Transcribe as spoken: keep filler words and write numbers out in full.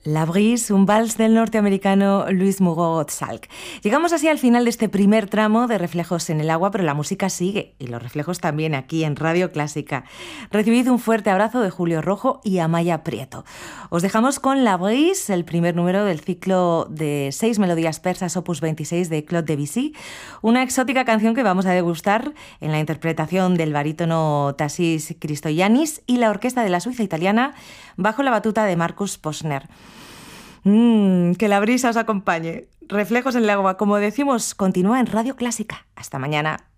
La Brise, un vals del norteamericano Louis Moreau-Gottschalk. Llegamos así al final de este primer tramo de Reflejos en el Agua, pero la música sigue y los reflejos también aquí en Radio Clásica. Recibid un fuerte abrazo de Julio Rojo y Amaya Prieto. Os dejamos con La Brise, el primer número del ciclo de seis melodías persas opus veintiséis de Claude Debussy, una exótica canción que vamos a degustar en la interpretación del barítono Tassis Christoyannis y la orquesta de la Suiza italiana bajo la batuta de Markus Posner. Mm, que la brisa os acompañe. Reflejos en el Agua, como decimos, continúa en Radio Clásica. Hasta mañana.